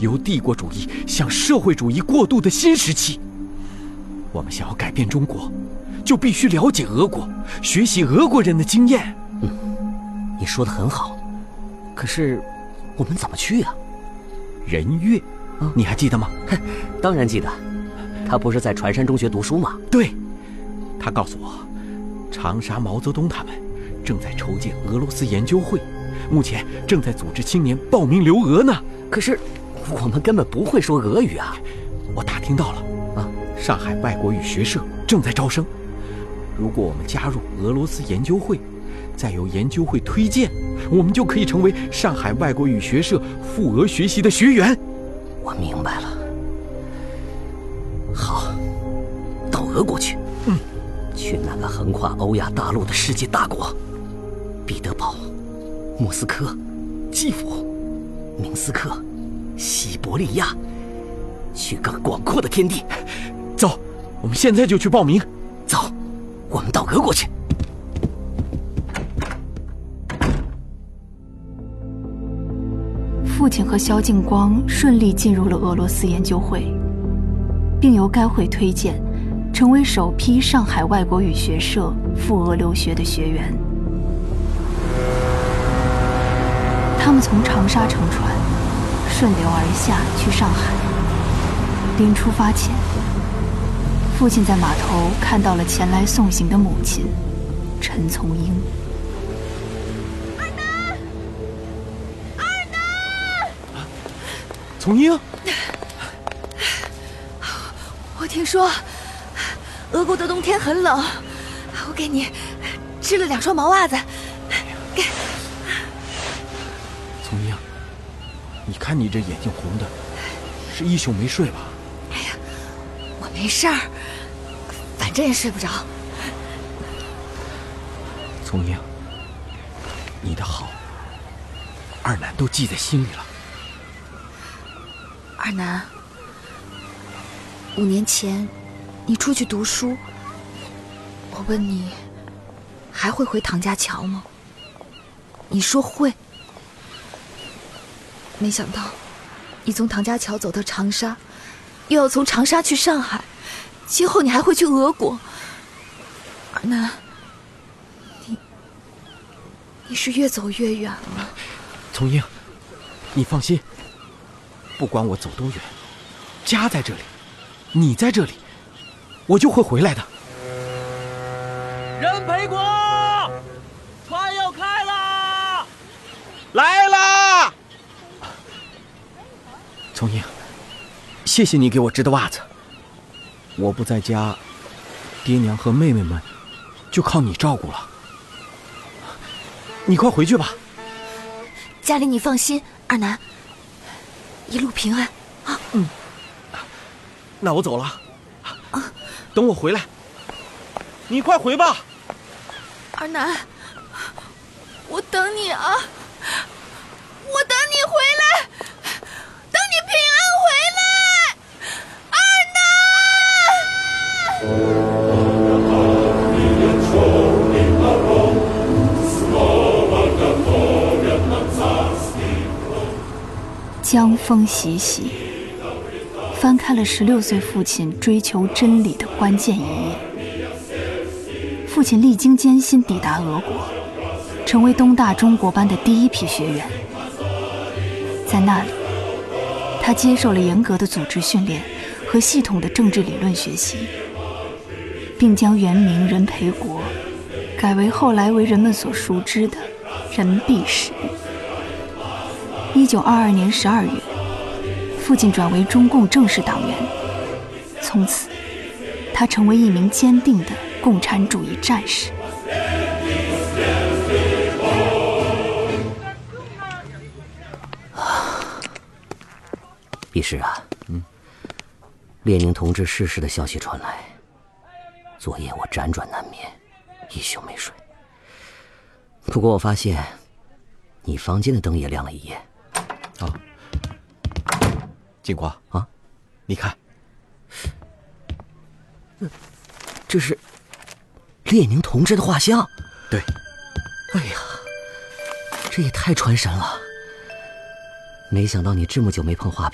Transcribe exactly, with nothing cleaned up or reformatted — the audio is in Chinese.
由帝国主义向社会主义过渡的新时期。我们想要改变中国，就必须了解俄国，学习俄国人的经验。 嗯，你说得很好，可是我们怎么去啊？ 任岳，啊、你还记得吗？ 当然记得，他不是在传山中学读书吗？ 对，他告诉我，长沙毛泽东他们正在筹建俄罗斯研究会，目前正在组织青年报名留俄呢。 可是我们根本不会说俄语啊！ 我打听到了，啊，上海外国语学社正在招生。如果我们加入俄罗斯研究会，再由研究会推荐，我们就可以成为上海外国语学社赴俄学习的学员。 我明白了。好，到俄国去。 嗯， 去那个横跨欧亚大陆的世界大国，彼得堡、莫斯科、基辅、明斯克、西伯利亚，去更广阔的天地。 走，我们现在就去报名。 走，我们到俄国去。 父亲和萧劲光顺利进入了俄罗斯研究会，并由该会推荐，成为首批上海外国语学社赴俄留学的学员。他们从长沙乘船顺流而下去上海。临出发前，父亲在码头看到了前来送行的母亲陈从英。 二南，二南， 从英， 我听说俄国的冬天很冷，我给你织了两双毛袜子。给。 从英，你看你这眼睛红的，是一宿没睡吧？ 哎呀，我没事儿，反正也睡不着。 从英，你的好，二南都记在心里了。 二南，五年前你出去读书，我问你还会回唐家桥吗？你说会。没想到你从唐家桥走到长沙，又要从长沙去上海，今后你还会去俄国。二南，你你是越走越远了。 从英，你放心，不管我走多远，家在这里，你在这里，我就会回来的。 任培国，船要开啦！来啦！ 从英，谢谢你给我织的袜子。我不在家，爹娘和妹妹们就靠你照顾了。你快回去吧。 家里你放心，二南，一路平安啊。 嗯，那我走了。啊，等我回来。你快回吧。 二南，我等你啊，我等你回来，等你平安回来，二江风习习，翻开了十六岁父亲追求真理的关键一页。父亲历经艰辛抵达俄国，成为东大中国班的第一批学员。在那里，他接受了严格的组织训练和系统的政治理论学习，并将原名任培国改为后来为人们所熟知的任弼时。一九二二年十二月，父亲转为中共正式党员，从此他成为一名坚定的共产主义战士。 弼时啊，嗯，列宁同志逝世的消息传来，昨夜我辗转难眠，一宿没睡。不过我发现，你房间的灯也亮了一夜。 啊，金光啊， 你看， 这是列宁同志的画像。 对。 哎呀，这也太传神了！没想到你这么久没碰画